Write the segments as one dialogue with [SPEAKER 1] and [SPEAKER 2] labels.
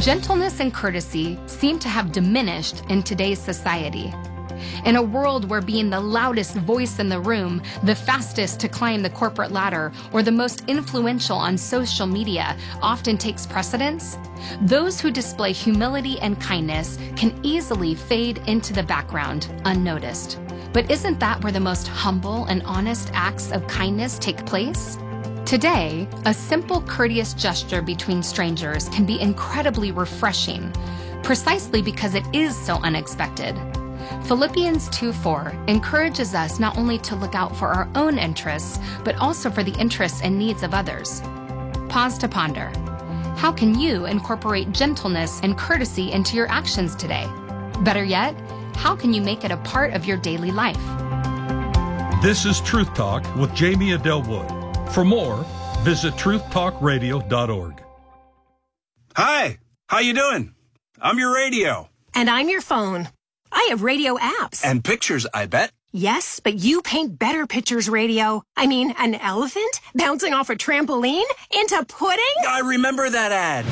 [SPEAKER 1] Gentleness and courtesy seem to have diminished in today's society. In a world where being the loudest voice in the room, the fastest to climb the corporate ladder, or the most influential on social media often takes precedence, those who display humility and kindness can easily fade into the background unnoticed. But isn't that where the most humble and honest acts of kindness take place? Today, a simple, courteous gesture between strangers can be incredibly refreshing, precisely because it is so unexpected. Philippians 2:4 encourages us not only to look out for our own interests, but also for the interests and needs of others. Pause to ponder. How can you incorporate gentleness and courtesy into your actions today? Better yet, how can you make it a part of your daily life?
[SPEAKER 2] This is Truth Talk with Jamie Adelwood. For more, visit truthtalkradio.org.
[SPEAKER 3] Hi, how you doing? I'm your radio.
[SPEAKER 4] And I'm your phone. I have radio apps.
[SPEAKER 3] And pictures, I bet.
[SPEAKER 4] Yes, but you paint better pictures, radio. I mean, an elephant bouncing off a trampoline into pudding?
[SPEAKER 3] I remember that ad.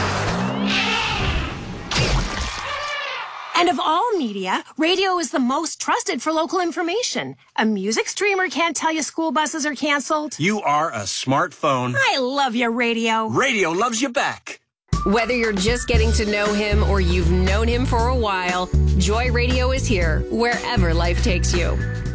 [SPEAKER 4] And of all media, radio is the most trusted for local information. A music streamer can't tell you school buses are canceled.
[SPEAKER 3] You are a smartphone.
[SPEAKER 4] I love your radio.
[SPEAKER 3] Radio loves you back.
[SPEAKER 5] Whether you're just getting to know him or you've known him for a while, Joy Radio is here wherever life takes you.